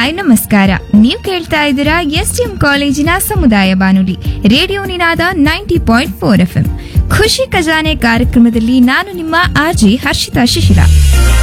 Hi ನಮಸ್ಕಾರ. ನೀವು ಕೇಳ್ತಾ ಇದ್ದೀರಾ ಎಸ್ಟಿಎಂ ಕಾಲೇಜಿನ ಸಮುದಾಯ ಬಾನುಲಿ ರೇಡಿಯೋ ನಿನಾದ 90.4 FM. ಖುಷಿ ಖಜಾನೆ ಕಾರ್ಯಕ್ರಮದಲ್ಲಿ ನಾನು ನಿಮ್ಮ ಆರ್ಜಿ ಹರ್ಷಿತಾ ಶಿಶಿರ.